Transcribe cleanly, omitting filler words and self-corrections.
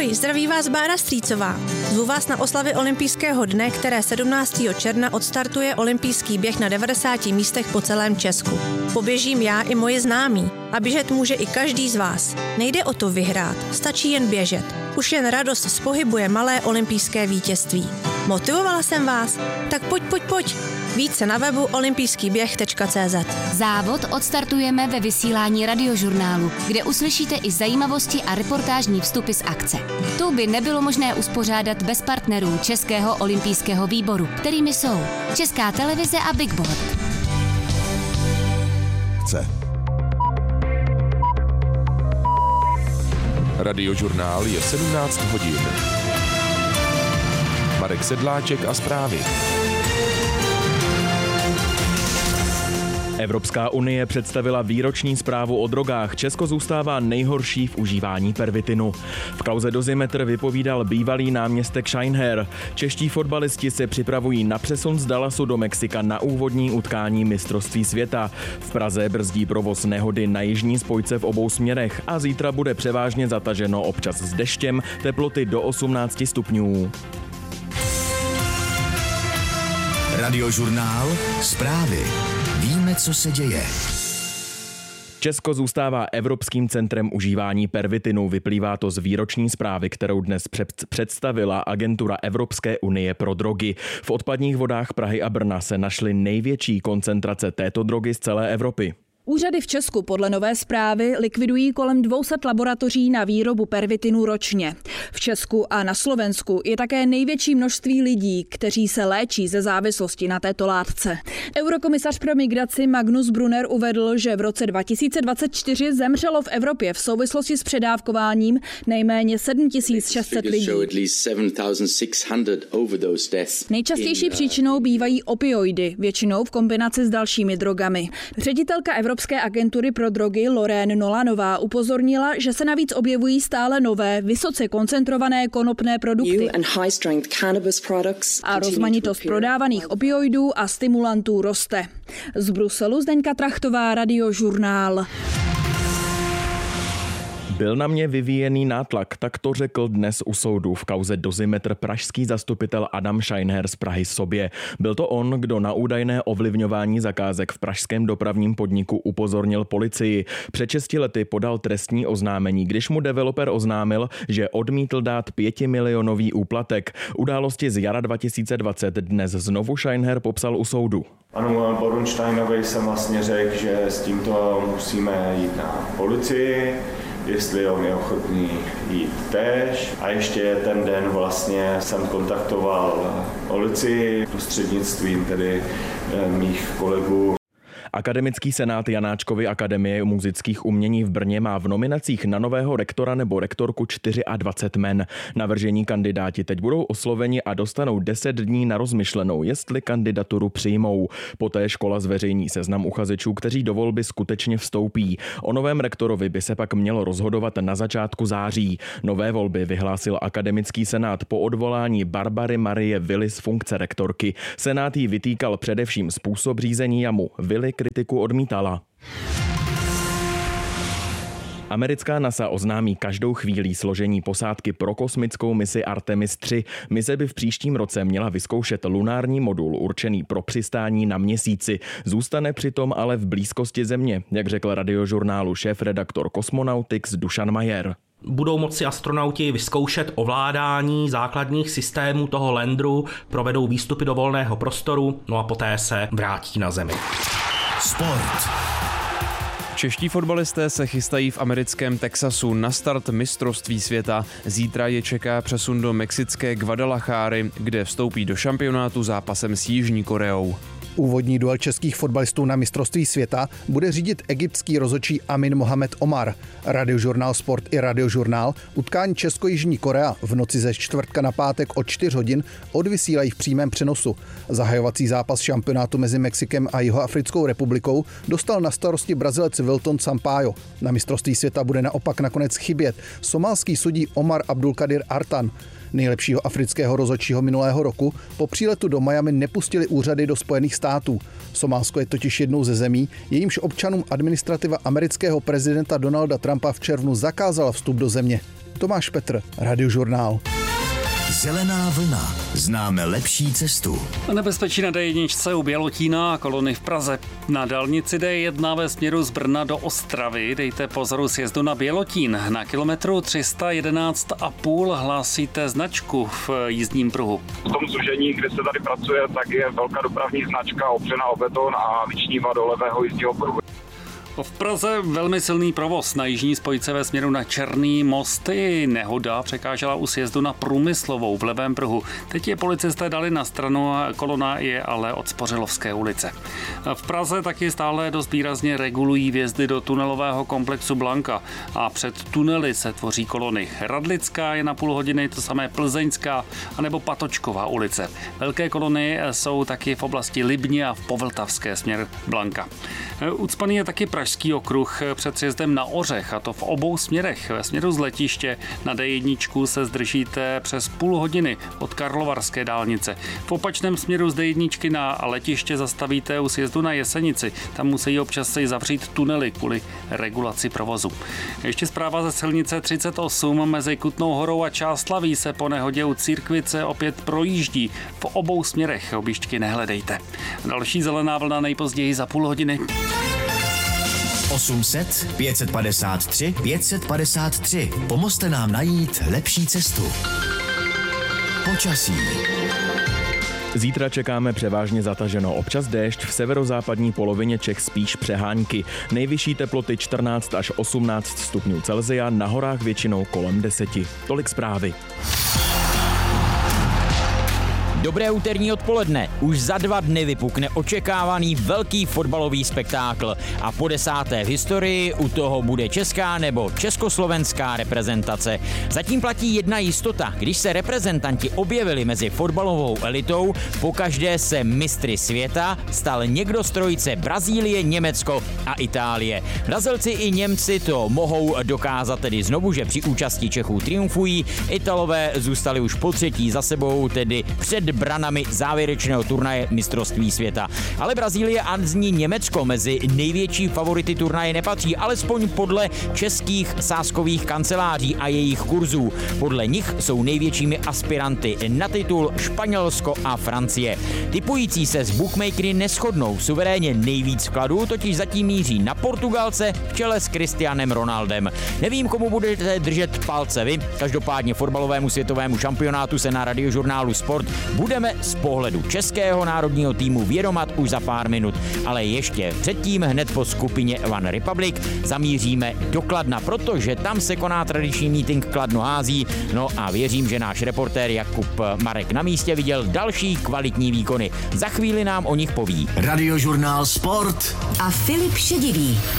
Ahoj, zdraví vás Bára Strýcová. Zvu vás na oslavy olympijského dne, které 17. června odstartuje olympijský běh na 90 místech po celém Česku. Poběžím já i moji známí a běžet může i každý z vás. Nejde o to vyhrát, stačí jen běžet. Už jen radost z pohybu je malé olympijské vítězství. Motivovala jsem vás? Tak pojď. Více na webu olympijskýběh.cz. Závod odstartujeme ve vysílání Radiožurnálu, kde uslyšíte i zajímavosti a reportážní vstupy z akce. Tu by nebylo možné uspořádat bez partnerů Českého olympijského výboru, kterými jsou Česká televize a Big Board. Radiožurnál je 17 hodin. Marek Sedláček a zprávy. Evropská unie představila výroční zprávu o drogách. Česko zůstává nejhorší v užívání pervitinu. V kauze Dozimetr vypovídal bývalý náměstek Scheinher. Čeští fotbalisti se připravují na přesun z Dallasu do Mexika na úvodní utkání mistrovství světa. V Praze brzdí provoz nehody na jižní spojce v obou směrech a zítra bude převážně zataženo, občas s deštěm, teploty do 18 stupňů. Radiožurnál, zprávy. Víme, co se děje. Česko zůstává evropským centrem užívání pervitinu. Vyplývá to z výroční zprávy, kterou dnes představila agentura Evropské unie pro drogy. V odpadních vodách Prahy a Brna se našly největší koncentrace této drogy z celé Evropy. Úřady v Česku podle nové zprávy likvidují kolem 200 laboratoří na výrobu pervitinu ročně. V Česku a na Slovensku je také největší množství lidí, kteří se léčí ze závislosti na této látce. Eurokomisař pro migraci Magnus Brunner uvedl, že v roce 2024 zemřelo v Evropě v souvislosti s předávkováním nejméně 7600 lidí. Nejčastější příčinou bývají opioidy, většinou v kombinaci s dalšími drogami. Ředitelka Evropské agentury pro drogy Lorraine Nolanová upozornila, že se navíc objevují stále nové, vysoce koncentrované konopné produkty a rozmanitost prodávaných opioidů a stimulantů roste. Z Bruselu Zdeňka Trachtová, Radiožurnál. Byl na mě vyvíjený nátlak, tak to řekl dnes u soudu v kauze Dozimetr pražský zastupitel Adam Scheinher z Prahy sobě. Byl to on, kdo na údajné ovlivňování zakázek v pražském dopravním podniku upozornil policii. Před 6 lety podal trestní oznámení, když mu developer oznámil, že odmítl dát 5milionový úplatek. Události z jara 2020 dnes znovu Scheinher popsal u soudu. Panu Borunsteinovi jsem vlastně řekl, že s tímto musíme jít na policii, jestli on je ochotný jít též. A ještě ten den vlastně jsem kontaktoval policii prostřednictvím tedy mých kolegů. Akademický senát Janáčkovy akademie muzických umění v Brně má v nominacích na nového rektora nebo rektorku 24 men. Navržení kandidáti teď budou osloveni a dostanou 10 dní na rozmyšlenou, jestli kandidaturu přijmou. Poté škola zveřejní seznam uchazečů, kteří do volby skutečně vstoupí. O novém rektorovi by se pak mělo rozhodovat na začátku září. Nové volby vyhlásil akademický senát po odvolání Barbary Marie Willy z funkce rektorky. Senát jí vytýkal především způsob řízení a mu Willy kritiku odmítala. Americká NASA oznámí každou chvíli složení posádky pro kosmickou misi Artemis 3. Mise by v příštím roce měla vyzkoušet lunární modul určený pro přistání na Měsíci. Zůstane přitom ale v blízkosti Země, jak řekl Radiožurnálu šéfredaktor Cosmonautics Dušan Majer. Budou moci astronauti vyzkoušet ovládání základních systémů toho landru, provedou výstupy do volného prostoru, no a poté se vrátí na Zemi. Sport. Čeští fotbalisté se chystají v americkém Texasu na start mistrovství světa. Zítra je čeká přesun do mexické Guadalajary, kde vstoupí do šampionátu zápasem s Jižní Koreou. Úvodní duel českých fotbalistů na mistrovství světa bude řídit egyptský rozhodčí Amin Mohamed Omar. Radiožurnál Sport i Radiožurnál utkání Česko-Jižní Korea v noci ze čtvrtka na pátek od 4 hodin odvysílají v přímém přenosu. Zahajovací zápas šampionátu mezi Mexikem a Jihoafrickou republikou dostal na starosti Brazilec Wilton Sampaio. Na mistrovství světa bude naopak nakonec chybět somálský sudí Omar Abdulkadir Artan. Nejlepšího afrického rozhodčího minulého roku po příletu do Miami nepustili úřady do Spojených států. Somálsko je totiž jednou ze zemí, jejímž občanům administrativa amerického prezidenta Donalda Trumpa v červnu zakázala vstup do země. Tomáš Petr, Radiožurnál. Zelená vlna. Známe lepší cestu. Nebezpečí na D1 u Bělotína a kolony v Praze. Na dálnici D1 ve směru z Brna do Ostravy dejte pozor sjezdu na Bělotín. Na kilometru 311,5 hlásíte značku v jízdním pruhu. V tom zužení, kde se tady pracuje, tak je velká dopravní značka opřená o beton a vyčnívá do levého jízdního pruhu. V Praze velmi silný provoz na jižní spojce ve směru na Černý most. Nehoda překážela u sjezdu na Průmyslovou v levém pruhu. Teď je policisté dali na stranu a kolona je ale od Spořilovské ulice. V Praze taky stále dost výrazně regulují vjezdy do tunelového komplexu Blanka a před tunely se tvoří kolony. Radlická je na půl hodiny, to samé Plzeňská anebo Patočková ulice. Velké kolony jsou taky v oblasti Libně a v Povltavské směr Blanka. Ucpaný je taky Pražský okruh před sjezdem na Ořech, a to v obou směrech. Ve směru z letiště na D1 se zdržíte přes půl hodiny od Karlovarské dálnice. V opačném směru z D1 na letiště zastavíte u sjezdu na Jesenici. Tam musí občas se zavřít tunely kvůli regulaci provozu. Ještě zpráva ze silnice 38 mezi Kutnou Horou a Čáslaví se po nehodě u Církvice opět projíždí. V obou směrech objížďky nehledejte. Další zelená vlna nejpozději za půl hodiny. 800 553 553. Pomozte nám najít lepší cestu. Počasí. Zítra čekáme převážně zataženo, občas déšť, v severozápadní polovině Čech spíš přehánky. Nejvyšší teploty 14 až 18 stupňů Celsia, na horách většinou kolem 10. Tolik zprávy. Dobré úterní odpoledne. Už za 2 dny vypukne očekávaný velký fotbalový spektákl a po 10. v historii u toho bude česká nebo československá reprezentace. Zatím platí jedna jistota. Když se reprezentanti objevili mezi fotbalovou elitou, pokaždé se mistry světa stal někdo z trojice Brazílie, Německo a Itálie. Brazilci i Němci to mohou dokázat tedy znovu, že při účasti Čechů triumfují. Italové zůstali už po třetí za sebou, tedy před branami závěrečného turnaje mistrovství světa. Ale Brazílie a z ní Německo mezi největší favority turnaje nepatří, alespoň podle českých sázkových kanceláří a jejich kurzů. Podle nich jsou největšími aspiranty na titul Španělsko a Francie. Tipující se s bookmakery neshodnou. Suverénně nejvíc vkladů totiž zatím míří na Portugalce v čele s Cristianem Ronaldem. Nevím, komu budete držet palce vy. Každopádně fotbalovému světovému šampionátu se na Radiožurnálu Sport budeme z pohledu českého národního týmu vědomat už za pár minut, ale ještě předtím hned po skupině One Republic zamíříme do Kladna, protože tam se koná tradiční meeting Kladno hází, no a věřím, že náš reportér Jakub Marek na místě viděl další kvalitní výkony. Za chvíli nám o nich poví Radiožurnál Sport a Filip Šedivý.